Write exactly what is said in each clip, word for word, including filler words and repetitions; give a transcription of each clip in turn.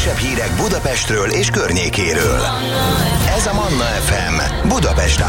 legfrissebb hírek Budapestről és környékéről. Ez a Manna ef em Budapest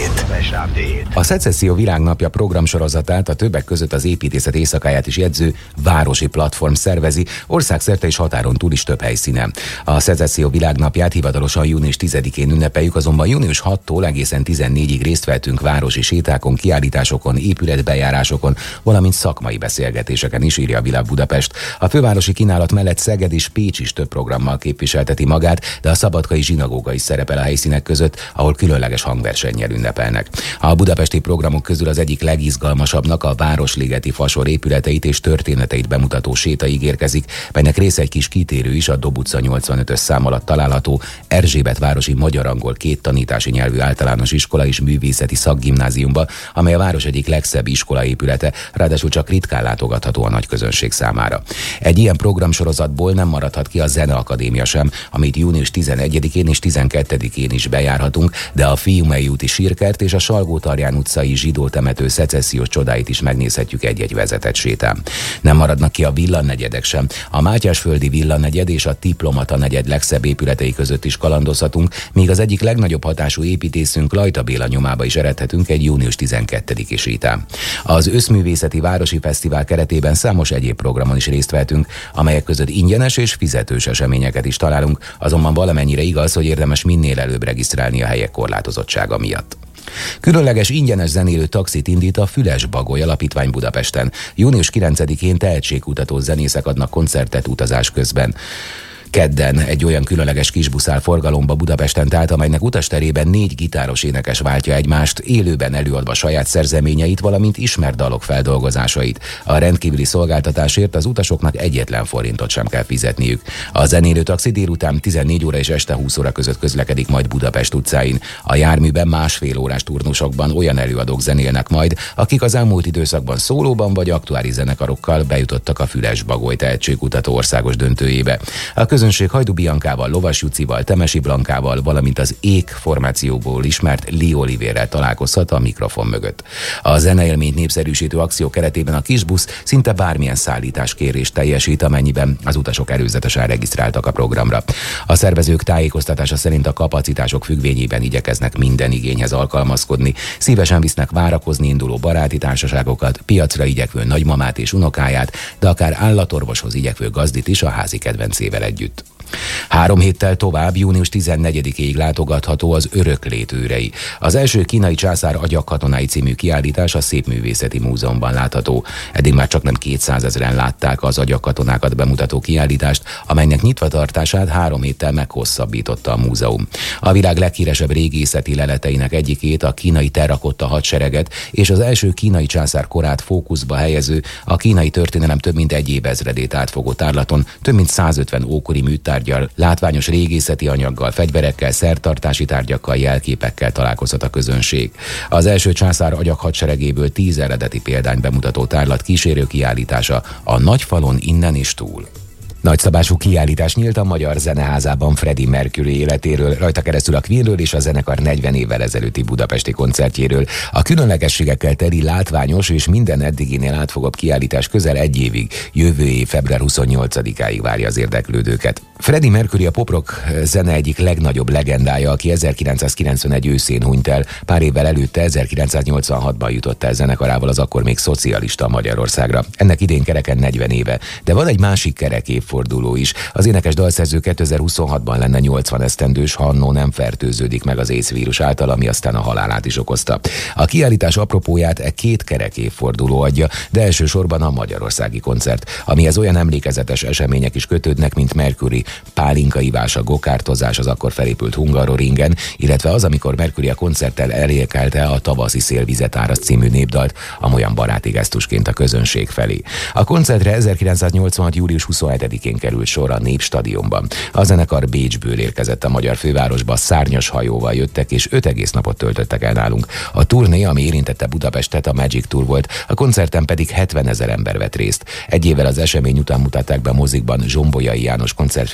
Update. A Szecesszió világnapja programsorozatát, a többek között az építészet éjszakáját is jegyző városi platform szervezi, országszerte és határon túl is több helyszínen. A Szecesszió világnapját hivatalosan június tizedikén ünnepeljük, azonban június hatodikától egészen tizennégyig részt vettünk városi sétákon, kiállításokon, épületbejárásokon, valamint szakmai beszélgetéseken is, írja a Világ Budapest. A fővárosi kínálat mellett Szeged és Pécs is több programmal képviselteti magát, de a szabadkai zsinagóga is szerepel a helyszínek között, ahol különleges hangversennyel ünnepelnek. A budapesti programok közül az egyik legizgalmasabbnak a Városligeti Fasor épületeit és történeteit bemutató séta ígérkezik, melynek része egy kis kitérő is a Dob utca nyolcvanötös szám alatt található Erzsébetvárosi magyar-angol két tanítási nyelvű általános iskola és művészeti szakgimnáziumba, amely a város egyik legszebb iskolaépülete, ráadásul csak ritkán látogatható a nagy közönség számára. Egy ilyen programsorozatból nem maradhat ki a Zeneakadémia sem, amit június tizenegyedikén és tizenkettedikén is bejárhatunk, de a Fiumei úti sírkert és a Salgótarján utcai zsidó temető szecessziós csodáit is megnézhetjük egy-egy vezetett sétán. Nem maradnak ki a villanegyedek sem. A Mátyásföldi villanegyed és a Diplomata negyed legszebb épületei között is kalandozhatunk, míg az egyik legnagyobb hatású építészünk Lajta Béla nyomába is eredhetünk egy június tizenkettediki sétán. Az Összművészeti Városi Fesztivál keretében számos egyéb programon is részt vehetünk, amelyek között ingyenes és fizetős eseményeket is találunk, azonban valamennyire igaz, hogy érdemes minél előbb regisztrálni a helyek korlátozottsága miatt. Különleges ingyenes zenélő taxit indít a Füles Bagoly Alapítvány Budapesten. június kilencedikén tehetségkutató zenészek adnak koncertet utazás közben. Kedden egy olyan különleges kisbusz áll forgalomba Budapesten, tehát amelynek utasterében négy gitáros énekes váltja egymást, élőben előadva saját szerzeményeit, valamint ismert dalok feldolgozásait. A rendkívüli szolgáltatásért az utasoknak egyetlen forintot sem kell fizetniük. A zenélő taxi délután tizennégy óra és este húsz óra között közlekedik majd Budapest utcáin. A járműben másfél órás turnusokban olyan előadók zenélnek majd, akik az elmúlt időszakban szólóban vagy aktuális zenekarokkal bejutottak a Füles Bagoly tehetségkutató országos döntőjébe. A közönség Hajdú Biancával, Lovas Jucival, Temesi Blankával, valamint az Ék formációból ismert Lee Olivérrel találkozhat a mikrofon mögött. A zeneélményt népszerűsítő akció keretében a kisbusz szinte bármilyen szállításkérést teljesít, amennyiben az utasok előzetesen regisztráltak a programra. A szervezők tájékoztatása szerint a kapacitások függvényében igyekeznek minden igényhez alkalmazkodni, szívesen visznek várakozni induló baráti társaságokat, piacra igyekvő nagymamát és unokáját, de akár állatorvoshoz igyekvő gazdit is a házi kedvencével együtt. Három héttel tovább, június tizennegyedikéig látogatható az Öröklét őrei. Az első kínai császár agyagkatonái című kiállítás a Szépművészeti Múzeumban látható. Eddig már csaknem kétszázezren látták az agyagkatonákat bemutató kiállítást, amelynek nyitvatartását három héttel meghosszabbította a múzeum. A világ leghíresebb régészeti leleteinek egyikét, a kínai terrakotta hadsereget és az első kínai császár korát fókuszba helyező, a kínai történelem több mint egy évezredét átfogó tárlaton több mint százötven ókori műtárgyal, látványos régészeti anyaggal, fegyverekkel, szertartási tárgyakkal, jelképekkel találkozhat a közönség. Az első császár agyag hadseregéből tíz eredeti példány bemutató tárlat kísérő kiállítása a Nagyfalon innen és túl. Nagyszabású kiállítás nyílt a Magyar Zeneházában Freddie Mercury életéről, rajta keresztül a Queenről és a zenekar negyven évvel ezelőtti budapesti koncertjéről. A különlegességekkel teli látványos és minden eddiginél átfogóbb kiállítás közel egy évig, jövő év február huszonnyolcadikáig várja az érdeklődőket. Freddie Mercury a poprock zene egyik legnagyobb legendája, aki ezerkilencszázkilencvenegy őszén hunyt el, pár évvel előtte ezerkilencszáznyolcvanhatban jutott el zenekarával az akkor még szocialista Magyarországra. Ennek idén kereken negyven éve, de van egy másik kerek évforduló is. Az énekes dalszerző kétezer-huszonhatban lenne nyolcvan esztendős, ha annó nem fertőződik meg az AIDS vírus által, ami aztán a halálát is okozta. A kiállítás apropóját e két kerek évforduló adja, de elsősorban a magyarországi koncert, amihez olyan emlékezetes események is kötődnek, mint Mercury pálinkaivás, a gokártozás az akkor felépült Hungaroringen, illetve az, amikor Mercury a koncerttel elénekelte a Tavaszi szélvizet áraszt című népdalt, amolyan baráti gesztusként a közönség felé. A koncertre ezerkilencszáznyolcvanhat július huszonhetedikén került sor a Népstadionban. A zenekar Bécsből érkezett a magyar fővárosba, szárnyas hajóval jöttek, és öt egész napot töltöttek el nálunk. A turné, ami érintette Budapestet, a Magic Tour volt, a koncerten pedig hetvenezer ember vett részt. Egy évvel az esemény után mutatták be mozikban Zsombolyai János koncertfilm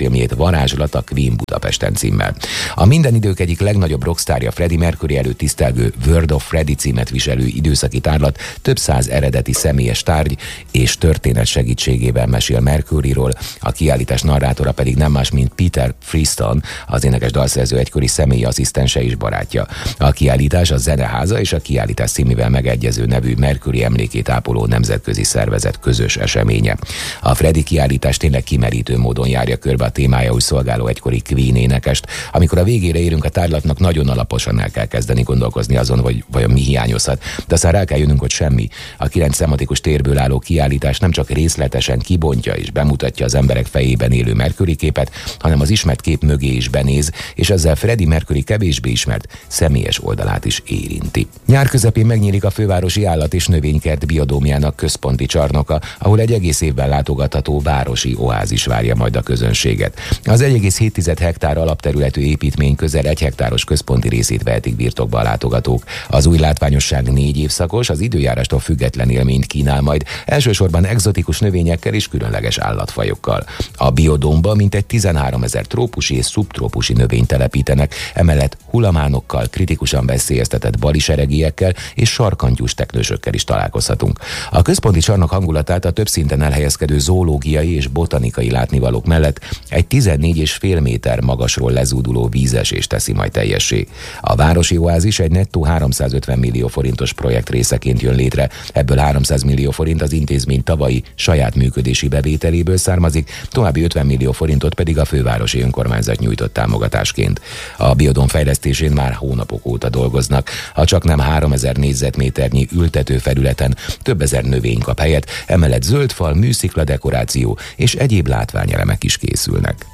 filmjét, Varázslat a Queen Budapesten címmel. A minden idők egyik legnagyobb rockstárja Freddie Mercury előtt tisztelgő World of Freddie címet viselő időszaki tárlat több száz eredeti személyes tárgy és történet segítségével mesél Mercuryról, a kiállítás narrátora pedig nem más, mint Peter Freeston, az énekes dalszerző egykori személyi asszisztense és barátja. A kiállítás a Zeneháza és a kiállítás címével megegyező nevű Mercury emlékét ápoló nemzetközi szervezet közös eseménye. A Freddie kiállítás tényleg kimerítő módon járja körbe a témájául szolgáló egykori Queen énekest. Amikor a végére érünk a tárlatnak, nagyon alaposan el kell kezdeni gondolkozni azon, hogy vajon mi hiányozhat. De aztán rá kell jönnünk, hogy semmi. A kilenc szematikus térből álló kiállítás nem csak részletesen kibontja és bemutatja az emberek fejében élő Mercury képet, hanem az ismert kép mögé is benéz, és ezzel Freddie Mercury kevésbé ismert személyes oldalát is érinti. Nyár közepén megnyílik a fővárosi állat- és növénykert biodómjának központi csarnoka, ahol egy egész évben látogatható városi oázis várja majd a közönséget. Az egy egész hét hektár alapterületű építmény közel egy hektáros központi részét vehetik birtokba a látogatók. Az új látványosság négy évszakos, az időjárástól független élményt kínál majd, elsősorban egzotikus növényekkel és különleges állatfajokkal. A biodómba mintegy tizenháromezer trópusi és szubtrópusi növényt telepítenek, emellett hulamánokkal, kritikusan veszélyeztetett baliseregiekkel és sarkantyús teknősökkel is találkozhatunk. A központi csarnok hangulatát a több szinten elhelyezkedő zoológiai és botanikai látnivalók mellett egy tizennégy és fél méter magasról lezúduló vízesés teszi majd teljessé. A városi oázis egy nettó háromszázötven millió forintos projekt részeként jön létre, ebből háromszáz millió forint az intézmény tavalyi saját működési bevételéből származik, további ötven millió forintot pedig a fővárosi önkormányzat nyújtott támogatásként. A biodóm fejlesztésén már hónapok óta dolgoznak, a csaknem háromezer négyzetméternyi ültető felületen több ezer növény kap helyet, emellett zöldfal, műszikla dekoráció és egyéb látványelemek is készülnek.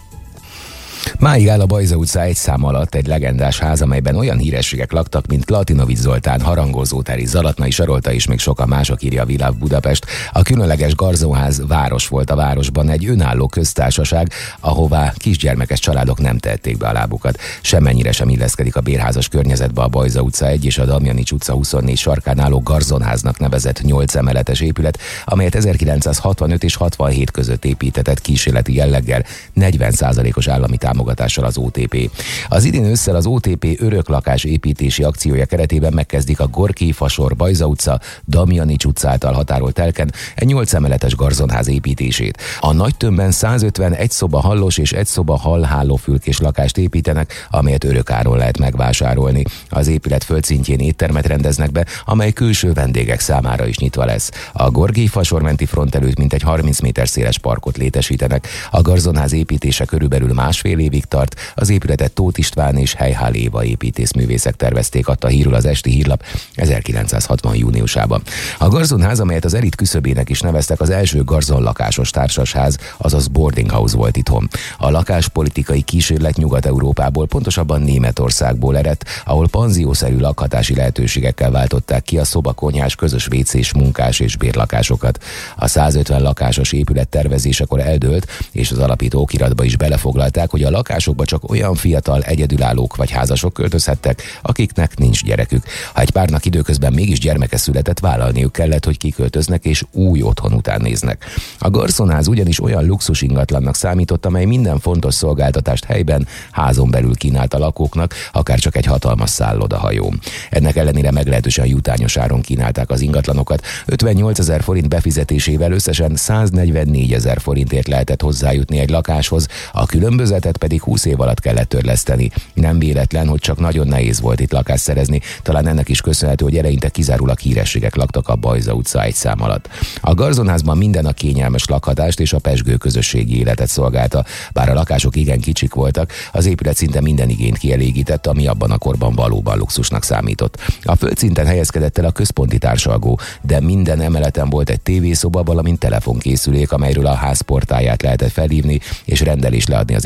Máig áll a Bajza utca egy szám alatt egy legendás ház, amelyben olyan hírességek laktak, mint Latinovics Zoltán, Harangos Zótári, Zalatnai Sarolta és még sokan mások, írja a Világ Budapest. A különleges Garzonház város volt a városban, egy önálló köztársaság, ahová kisgyermekes családok nem tették be a lábukat. Semmennyire sem illeszkedik a bérházas környezetbe a Bajza utca egy és a Damjanics utca huszonnégy sarkán álló Garzonháznak nevezett nyolc emeletes épület, amelyet ezerkilencszázhatvanöt és hatvanhét között építetett kísérleti jelleggel negyven százalékos állami támogatással az o té pé. Az idén ősszel az o té pé öröklakás építési akciója keretében megkezdik a Gorki, Fasor, Bajza utca, Damjanics utca által határolt telken egy nyolc emeletes Garzonház építését. A nagy tömbben százötven egy szoba hallos és egy szoba hal-hálófülkés lakást építenek, amelyet örökáron lehet megvásárolni. Az épület földszintjén éttermet rendeznek be, amely külső vendégek számára is nyitva lesz. A Gorki Fasor menti front előtt mintegy harminc méter széles parkot létesítenek. A Garzonház építése körülbelül másfél évig tart, az épületet Tóth István és Helyhál Éva építészművészek tervezték, adta hírül az Esti Hírlap ezerkilencszázhatvan júniusában. A Garzonház, amelyet az elit küszöbének is neveztek, az első Garzon lakásos társasház, azaz boarding house volt itthon. A lakáspolitikai kísérlet Nyugat-Európából, pontosabban Németországból eredt, ahol panziószerű lakhatási lehetőségekkel váltották ki a szobakonyhás, közös vécés, munkás és bérlakásokat. A százötven lakásos épület tervezésekor eldőlt, és az alapító okiratba is belefoglalták, hogy a lakásokba csak olyan fiatal egyedülállók vagy házasok költözhettek, akiknek nincs gyerekük. Ha egy párnak időközben mégis gyermeke született, vállalniuk kellett, hogy kiköltöznek és új otthon után néznek. A Garzonház ugyanis olyan luxus ingatlannak számított, amely minden fontos szolgáltatást helyben, házon belül kínált a lakóknak, akár csak egy hatalmas szállodahajó. Ennek ellenére meglehetősen jutányos áron kínálták az ingatlanokat. ötvennyolcezer forint befizetésével összesen száznegyvennégyezer forintért lehetett hozzájutni egy lakáshoz, a különbözetet pedig húsz év alatt kellett törleszteni. Nem véletlen, hogy csak nagyon nehéz volt itt lakást szerezni, talán ennek is köszönhető, hogy eleinte kizárólag hírességek laktak a Bajza utca egy szám alatt. A Garzonházban minden a kényelmes lakhatást és a pezsgő közösségi életet szolgálta. Bár a lakások igen kicsik voltak, az épület szinte minden igényt kielégített, ami abban a korban valóban luxusnak számított. A földszinten helyezkedett el a központi társalgó, de minden emeleten volt egy tévészoba, valamint telefonkészülék, amelyről a ház portáját lehetett felhívni és rendelés leadni az étteremnek,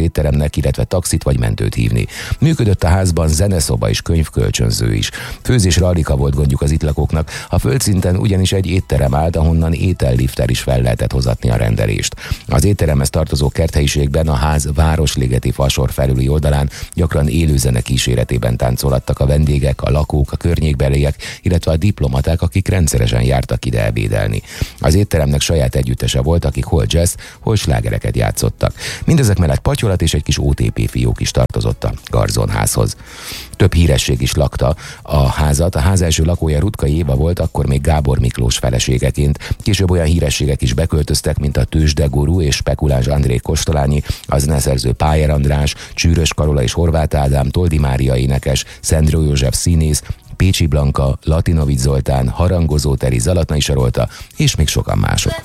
menjenek, illetve taxit vagy mentőt hívni. Működött a házban zeneszoba és könyvkölcsönző is. Főzésre alig volt gondjuk az itt lakóknak, a földszinten ugyanis egy étterem állt, ahonnan étellifter is fel lehetett hozatni a rendelést. Az étteremhez tartozó kerthelyiségben a ház városligeti fasor felüli oldalán gyakran élőzene kíséretében táncolattak a vendégek, a lakók, a környékbeliek, illetve a diplomaták, akik rendszeresen jártak ide ebédelni. Az étteremnek saját együttese volt, akik hol jazz, hol slágereket játszottak. Mindezek mellett patyolat és egy kis o té pé fiók is tartozott a garzonházhoz. Több híresség is lakta a házat. A ház első lakója Rutkai Éva volt, akkor még Gábor Miklós feleségeként. Később olyan hírességek is beköltöztek, mint a tőzsdegurú és spekuláns André Kostolányi, a zeneszerző Pájer András, Csűrös Karola és Horváth Ádám, Toldi Mária énekes, Szendró József színész, Pécsi Blanka, Latinovics Zoltán, Harangozó Teri, Zalatnai Sarolta és még sokan mások.